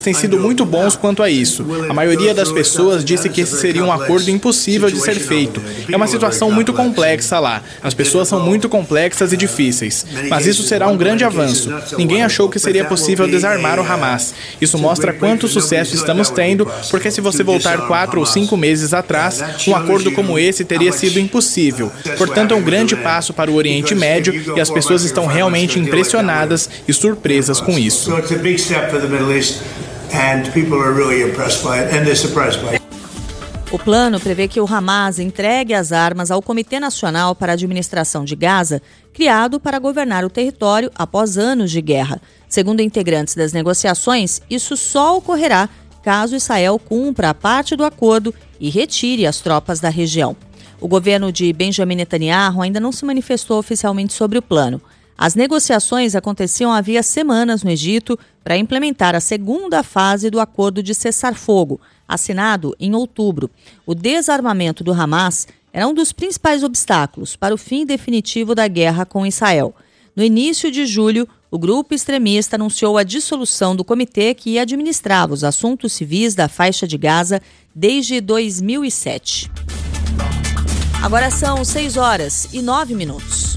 têm sido muito bons quanto a isso. A maioria das pessoas disse que esse seria um acordo impossível de ser feito. É uma situação muito complexa lá. As pessoas são muito complexas e difíceis. Mas isso será um grande avanço. Ninguém achou que seria possível desarmar o Hamas. Isso mostra quanto sucesso estamos tendo, porque se você voltar 4 ou 5 meses atrás, um acordo como esse teria sido impossível. Portanto, é um grande passo para o Oriente Médio e as pessoas estão realmente impressionadas e surpresas com isso. O plano prevê que o Hamas entregue as armas ao Comitê Nacional para a Administração de Gaza, criado para governar o território após anos de guerra. Segundo integrantes das negociações, isso só ocorrerá caso Israel cumpra a parte do acordo e retire as tropas da região. O governo de Benjamin Netanyahu ainda não se manifestou oficialmente sobre o plano. As negociações aconteciam havia semanas no Egito para implementar a segunda fase do acordo de cessar-fogo, assinado em outubro. O desarmamento do Hamas era um dos principais obstáculos para o fim definitivo da guerra com Israel. No início de julho, o grupo extremista anunciou a dissolução do comitê que administrava os assuntos civis da faixa de Gaza desde 2007. Agora são 6h09.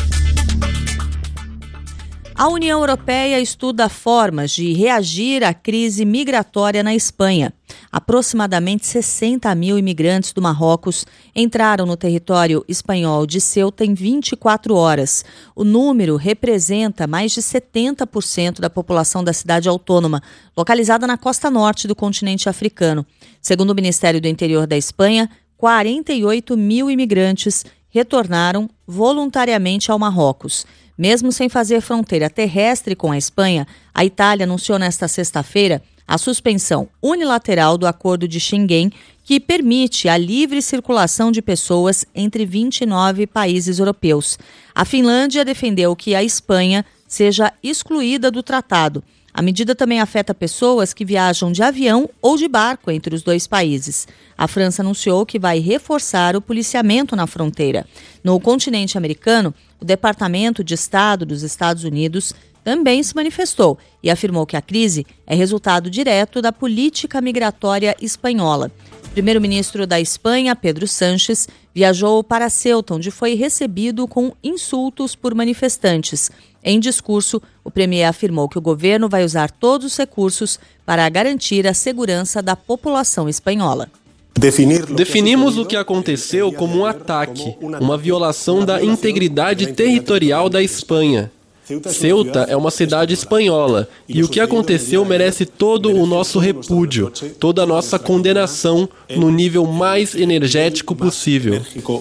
A União Europeia estuda formas de reagir à crise migratória na Espanha. Aproximadamente 60 mil imigrantes do Marrocos entraram no território espanhol de Ceuta em 24 horas. O número representa mais de 70% da população da cidade autônoma, localizada na costa norte do continente africano. Segundo o Ministério do Interior da Espanha, 48 mil imigrantes retornaram voluntariamente ao Marrocos. Mesmo sem fazer fronteira terrestre com a Espanha, a Itália anunciou nesta sexta-feira a suspensão unilateral do Acordo de Schengen, que permite a livre circulação de pessoas entre 29 países europeus. A Finlândia defendeu que a Espanha seja excluída do tratado. A medida também afeta pessoas que viajam de avião ou de barco entre os dois países. A França anunciou que vai reforçar o policiamento na fronteira. No continente americano, o Departamento de Estado dos Estados Unidos também se manifestou e afirmou que a crise é resultado direto da política migratória espanhola. O primeiro-ministro da Espanha, Pedro Sánchez, viajou para Ceuta, onde foi recebido com insultos por manifestantes. Em discurso, o premier afirmou que o governo vai usar todos os recursos para garantir a segurança da população espanhola. Definimos o que aconteceu como um ataque, uma violação da integridade territorial da Espanha. Ceuta é uma cidade espanhola e o que aconteceu merece todo o nosso repúdio, toda a nossa condenação no nível mais energético possível.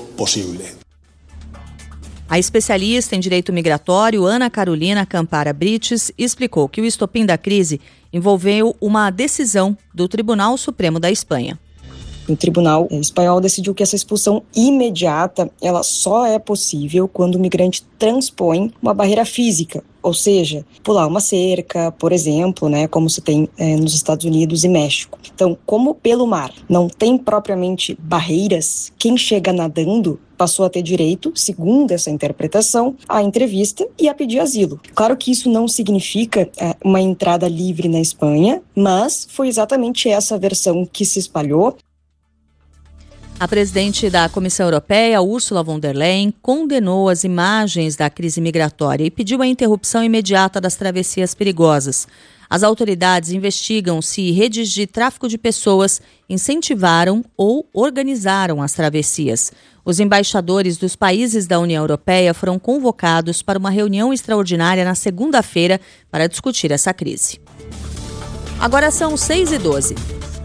A especialista em direito migratório, Ana Carolina Campara Brites, explicou que o estopim da crise envolveu uma decisão do Tribunal Supremo da Espanha. O Tribunal Espanhol decidiu que essa expulsão imediata ela só é possível quando o migrante transpõe uma barreira física, ou seja, pular uma cerca, por exemplo, como se tem nos Estados Unidos e México. Então, como pelo mar não tem propriamente barreiras, quem chega nadando passou a ter direito, segundo essa interpretação, à entrevista e a pedir asilo. Claro que isso não significa uma entrada livre na Espanha, mas foi exatamente essa versão que se espalhou. A presidente da Comissão Europeia, Ursula von der Leyen, condenou as imagens da crise migratória e pediu a interrupção imediata das travessias perigosas. As autoridades investigam se redes de tráfico de pessoas incentivaram ou organizaram as travessias. Os embaixadores dos países da União Europeia foram convocados para uma reunião extraordinária na segunda-feira para discutir essa crise. Agora são 6h12.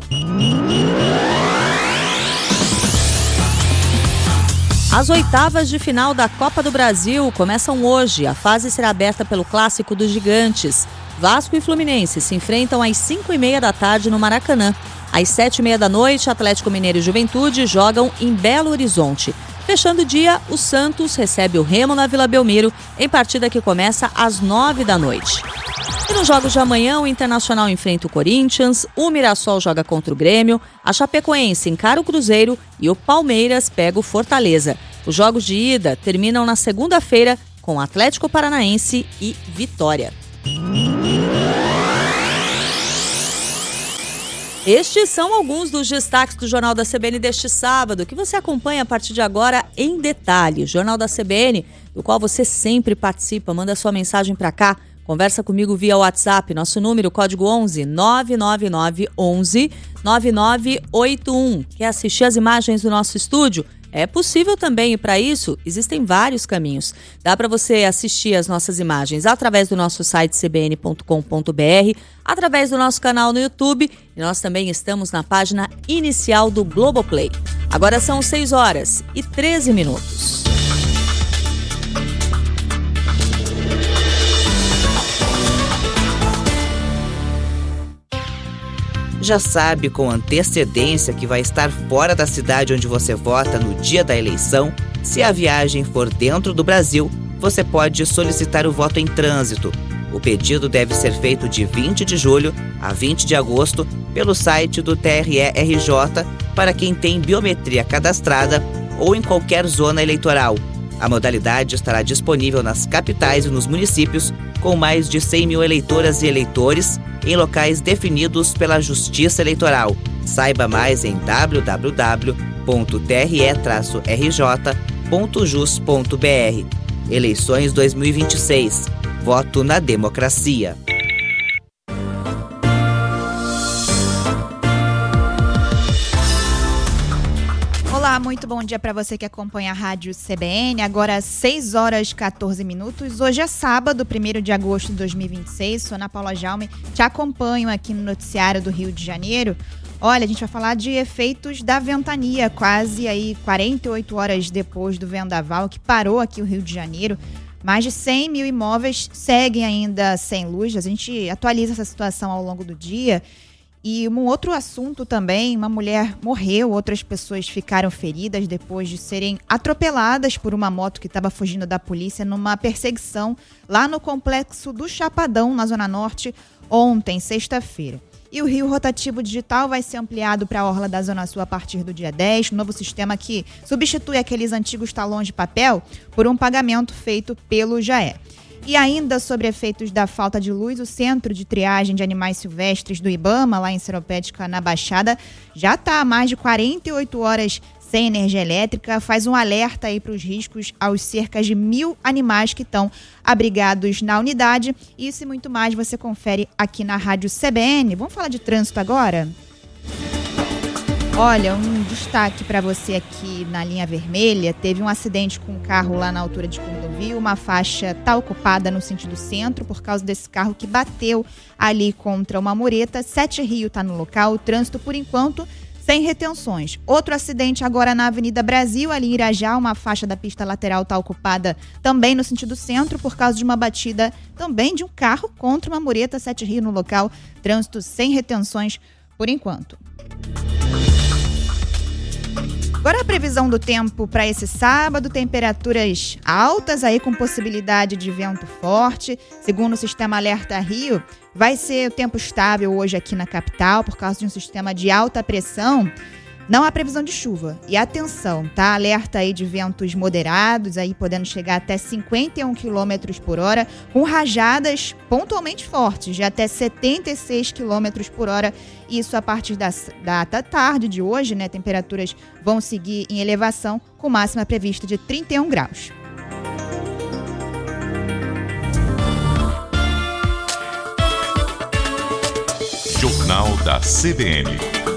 As oitavas de final da Copa do Brasil começam hoje. A fase será aberta pelo Clássico dos Gigantes. Vasco e Fluminense se enfrentam às 5h30 da tarde no Maracanã. Às 7h30 da noite, Atlético Mineiro e Juventude jogam em Belo Horizonte. Fechando o dia, o Santos recebe o Remo na Vila Belmiro, em partida que começa às 9h da noite. E nos jogos de amanhã, o Internacional enfrenta o Corinthians, o Mirassol joga contra o Grêmio, a Chapecoense encara o Cruzeiro e o Palmeiras pega o Fortaleza. Os jogos de ida terminam na segunda-feira com Atlético Paranaense e Vitória. Estes são alguns dos destaques do Jornal da CBN deste sábado, que você acompanha a partir de agora em detalhe. Jornal da CBN, do qual você sempre participa, manda sua mensagem para cá, conversa comigo via WhatsApp, nosso número, código 11 999 11 9981. Quer assistir as imagens do nosso estúdio? É possível também, e para isso existem vários caminhos. Dá para você assistir as nossas imagens através do nosso site cbn.com.br, através do nosso canal no YouTube, e nós também estamos na página inicial do Globoplay. Agora são 6h13. Já sabe com antecedência que vai estar fora da cidade onde você vota no dia da eleição? Se a viagem for dentro do Brasil, você pode solicitar o voto em trânsito. O pedido deve ser feito de 20 de julho a 20 de agosto pelo site do TRE-RJ para quem tem biometria cadastrada ou em qualquer zona eleitoral. A modalidade estará disponível nas capitais e nos municípios com mais de 100 mil eleitoras e eleitores em locais definidos pela Justiça Eleitoral. Saiba mais em www.tre-rj.jus.br. Eleições 2026. Voto na democracia. Olá, muito bom dia para você que acompanha a Rádio CBN. Agora 6h14. Hoje é sábado, 1º de agosto de 2026. Sou Ana Paula Jaume, te acompanho aqui no noticiário do Rio de Janeiro. Olha, a gente vai falar de efeitos da ventania, quase aí 48 horas depois do vendaval que parou aqui o Rio de Janeiro. Mais de 100 mil imóveis seguem ainda sem luz. A gente atualiza essa situação ao longo do dia. E um outro assunto também, uma mulher morreu, outras pessoas ficaram feridas depois de serem atropeladas por uma moto que estava fugindo da polícia numa perseguição lá no Complexo do Chapadão, na Zona Norte, ontem, sexta-feira. E o Rio Rotativo Digital vai ser ampliado para a Orla da Zona Sul a partir do dia 10, um novo sistema que substitui aqueles antigos talões de papel por um pagamento feito pelo JAE. E ainda sobre efeitos da falta de luz, o Centro de Triagem de Animais Silvestres do IBAMA, lá em Seropédica, na Baixada, já está há mais de 48 horas sem energia elétrica, faz um alerta aí para os riscos aos cerca de 1.000 animais que estão abrigados na unidade. Isso e muito mais você confere aqui na Rádio CBN. Vamos falar de trânsito agora? Olha, um destaque para você aqui na linha vermelha. Teve um acidente com um carro lá na altura de Cordovil. Uma faixa está ocupada no sentido centro por causa desse carro que bateu ali contra uma mureta. 7 Rio está no local. O trânsito, por enquanto, sem retenções. Outro acidente agora na Avenida Brasil, ali em Irajá. Uma faixa da pista lateral está ocupada também no sentido centro por causa de uma batida também de um carro contra uma mureta. 7 Rio no local. Trânsito sem retenções por enquanto. Agora a previsão do tempo para esse sábado, temperaturas altas aí com possibilidade de vento forte. Segundo o sistema Alerta Rio, vai ser o tempo estável hoje aqui na capital por causa de um sistema de alta pressão. Não há previsão de chuva. E atenção, tá? Alerta aí de ventos moderados, aí podendo chegar até 51 km por hora, com rajadas pontualmente fortes, de até 76 km por hora. Isso a partir da tarde de hoje, né? Temperaturas vão seguir em elevação, com máxima prevista de 31 graus. Jornal da CBN.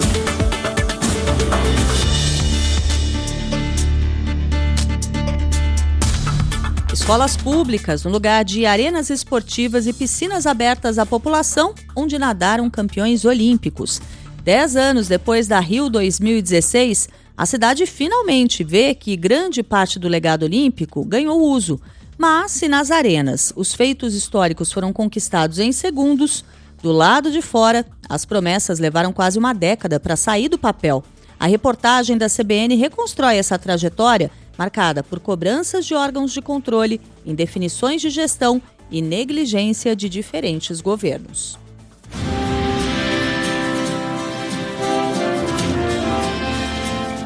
Escolas públicas, no lugar de arenas esportivas e piscinas abertas à população, onde nadaram campeões olímpicos. 10 anos depois da Rio 2016, a cidade finalmente vê que grande parte do legado olímpico ganhou uso. Mas se nas arenas os feitos históricos foram conquistados em segundos, do lado de fora, as promessas levaram quase uma década para sair do papel. A reportagem da CBN reconstrói essa trajetória marcada por cobranças de órgãos de controle, indefinições de gestão e negligência de diferentes governos.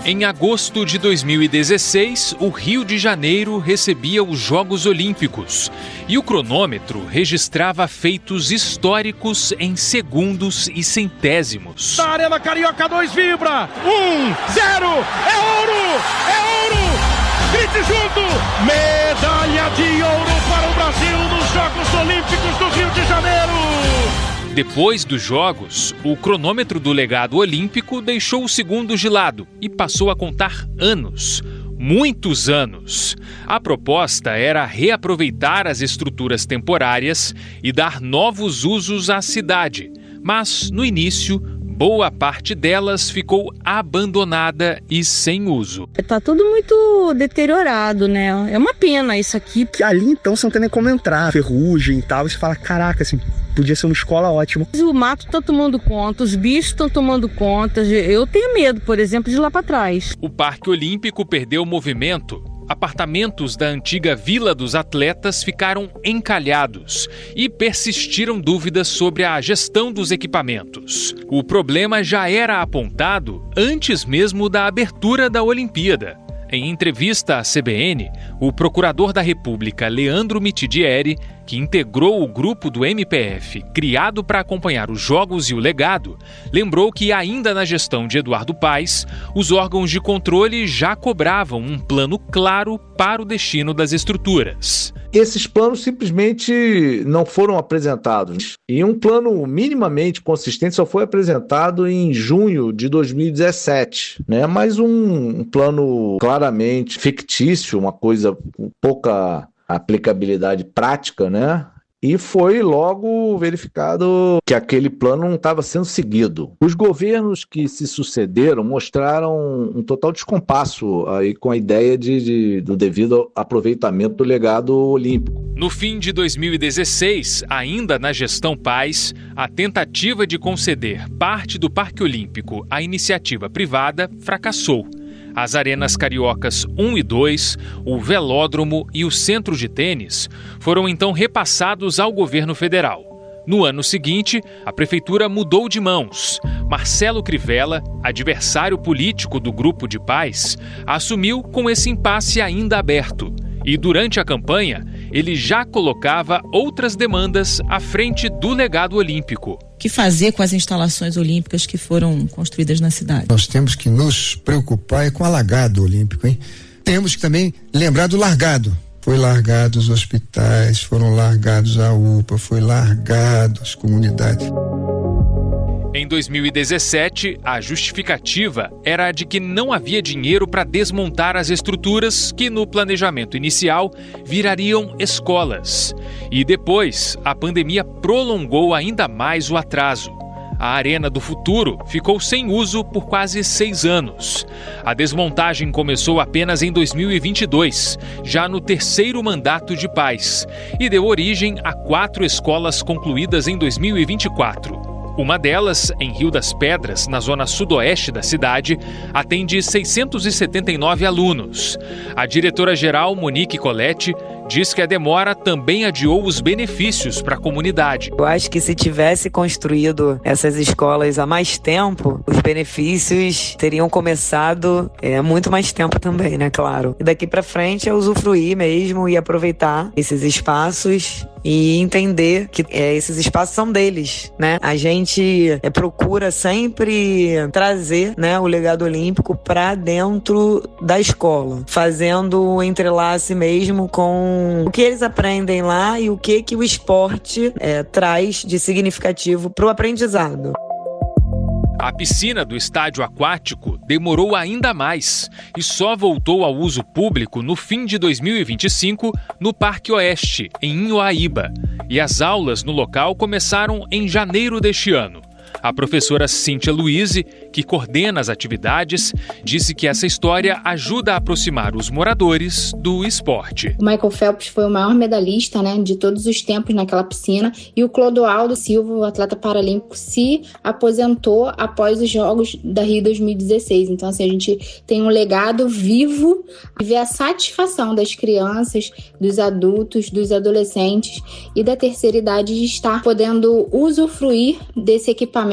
Em agosto de 2016, o Rio de Janeiro recebia os Jogos Olímpicos e o cronômetro registrava feitos históricos em segundos e centésimos. Da Arena Carioca 2 vibra! 1-0! É ouro! É ouro! Grite junto! Medalha de ouro para o Brasil nos Jogos Olímpicos do Rio de Janeiro! Depois dos Jogos, o cronômetro do legado olímpico deixou os segundos de lado e passou a contar anos. Muitos anos. A proposta era reaproveitar as estruturas temporárias e dar novos usos à cidade. Mas, no início, boa parte delas ficou abandonada e sem uso. Tá tudo muito deteriorado, né? É uma pena isso aqui. Ali, então, você não tem nem como entrar. Ferrugem e tal. Você fala, caraca, assim, podia ser uma escola ótima. O mato tá tomando conta, os bichos estão tomando conta. Eu tenho medo, por exemplo, de ir lá para trás. O Parque Olímpico perdeu movimento. Apartamentos da antiga Vila dos Atletas ficaram encalhados e persistiram dúvidas sobre a gestão dos equipamentos. O problema já era apontado antes mesmo da abertura da Olimpíada. Em entrevista à CBN, o procurador da República, Leandro Mitidieri, que integrou o grupo do MPF criado para acompanhar os Jogos e o legado, lembrou que ainda na gestão de Eduardo Paes, os órgãos de controle já cobravam um plano claro para o destino das estruturas. Esses planos simplesmente não foram apresentados. E um plano minimamente consistente só foi apresentado em junho de 2017, né? Mas um plano claramente fictício, uma coisa com pouca aplicabilidade prática, né? E foi logo verificado que aquele plano não estava sendo seguido. Os governos que se sucederam mostraram um total descompasso aí com a ideia do devido aproveitamento do legado olímpico. No fim de 2016, ainda na gestão Paes, a tentativa de conceder parte do Parque Olímpico à iniciativa privada fracassou. As arenas cariocas 1 e 2, o velódromo e o centro de tênis foram então repassados ao governo federal. No ano seguinte, a prefeitura mudou de mãos. Marcelo Crivella, adversário político do grupo de Paes, assumiu com esse impasse ainda aberto. E durante a campanha, ele já colocava outras demandas à frente do legado olímpico. O que fazer com as instalações olímpicas que foram construídas na cidade? Nós temos que nos preocupar com o alagado olímpico, hein? Temos que também lembrar do largado. Foi largado os hospitais, foram largados a UPA, foi largado as comunidades. Em 2017, a justificativa era a de que não havia dinheiro para desmontar as estruturas que, no planejamento inicial, virariam escolas. E depois, a pandemia prolongou ainda mais o atraso. A Arena do Futuro ficou sem uso por quase 6 anos. A desmontagem começou apenas em 2022, já no 3º mandato de Paes, e deu origem a 4 escolas concluídas em 2024. Uma delas, em Rio das Pedras, na zona sudoeste da cidade, atende 679 alunos. A diretora-geral, Monique Colletti, diz que a demora também adiou os benefícios para a comunidade. Eu acho que se tivesse construído essas escolas há mais tempo, os benefícios teriam começado há muito mais tempo também, né? Claro. E daqui para frente é usufruir mesmo e aproveitar esses espaços e entender que esses espaços são deles, né? A gente procura sempre trazer, né, o legado olímpico para dentro da escola, fazendo o entrelace mesmo com o que eles aprendem lá e o que o esporte traz de significativo para o aprendizado. A piscina do estádio aquático demorou ainda mais e só voltou ao uso público no fim de 2025 no Parque Oeste, em Inhoaíba. E as aulas no local começaram em janeiro deste ano. A professora Cíntia Luize, que coordena as atividades, disse que essa história ajuda a aproximar os moradores do esporte. O Michael Phelps foi o maior medalhista, né, de todos os tempos naquela piscina, e o Clodoaldo Silva, o atleta paralímpico, se aposentou após os Jogos da Rio 2016. Então, assim, a gente tem um legado vivo e ver a satisfação das crianças, dos adultos, dos adolescentes e da terceira idade de estar podendo usufruir desse equipamento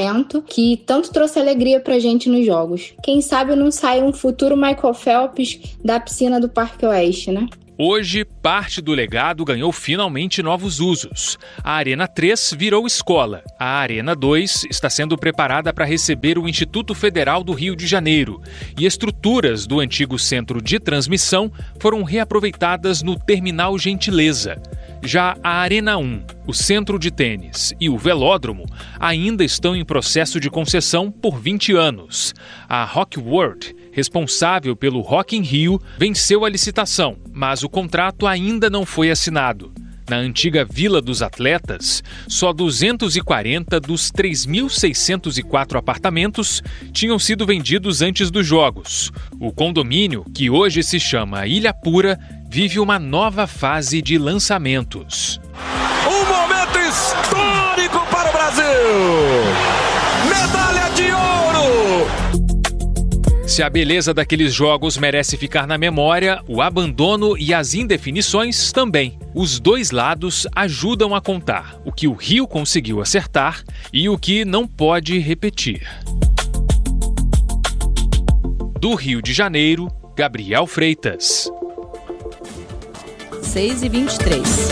talento que tanto trouxe alegria pra gente nos jogos. Quem sabe não sai um futuro Michael Phelps da piscina do Parque Oeste, né? Hoje, parte do legado ganhou finalmente novos usos. A Arena 3 virou escola. A Arena 2 está sendo preparada para receber o Instituto Federal do Rio de Janeiro. E estruturas do antigo centro de transmissão foram reaproveitadas no Terminal Gentileza. Já a Arena 1, o centro de tênis e o velódromo ainda estão em processo de concessão por 20 anos. A Rock World, responsável pelo Rock in Rio, venceu a licitação, mas o contrato ainda não foi assinado. Na antiga Vila dos Atletas, só 240 dos 3.604 apartamentos tinham sido vendidos antes dos jogos. O condomínio, que hoje se chama Ilha Pura, vive uma nova fase de lançamentos. Um momento histórico para o Brasil! Medalha de ouro! Se a beleza daqueles jogos merece ficar na memória, o abandono e as indefinições também. Os dois lados ajudam a contar o que o Rio conseguiu acertar e o que não pode repetir. Do Rio de Janeiro, Gabriel Freitas. 6h23.